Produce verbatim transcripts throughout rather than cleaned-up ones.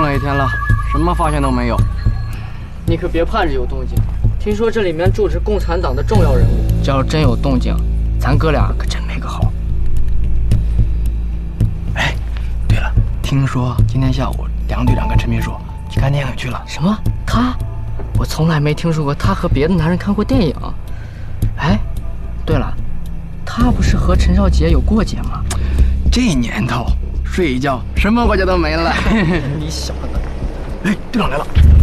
了一天了，什么发现都没有。 你可别盼着有动静，听说这里面住着共产党的重要人物。 假如真有动静，咱哥俩可真没个好。哎，对了，听说今天下午梁队长跟陈秘书去看电影去了。 什么？他？我从来没听说过他和别的男人看过电影。哎，对了，他不是和陈少杰有过节吗？ 这年头，睡一觉什么过节都没了。 你小子！ 哎，队长来了。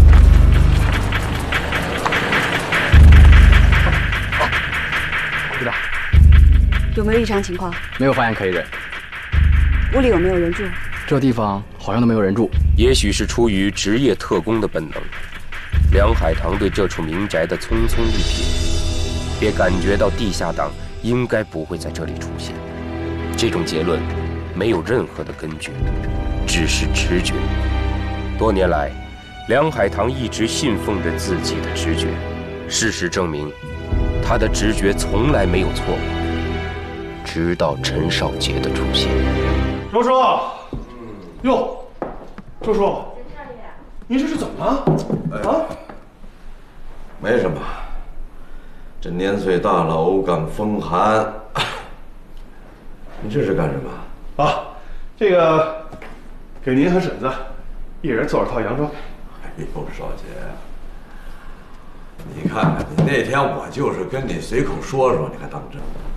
好，队长， 有没有异常情况？ 没有发现可疑人。 屋里有没有人住？ 这地方好像都没有人住。 也许是出于职业特工的本能，梁海棠对这处民宅的匆匆一瞥，也感觉到地下党应该不会在这里出现。这种结论没有任何的根据，只是直觉。多年来，梁海棠一直信奉着自己的直觉。事实证明，他的直觉从来没有错过。直到陈少杰的出现。 周叔，哟，周叔，您这是怎么了？啊？ 没什么，这年岁大了，偶感风寒。你这是干什么？ 啊，这个给您和婶子一人做了套洋装。 哎呦，少杰，你看看，你那天我就是跟你随口说说，你还当真？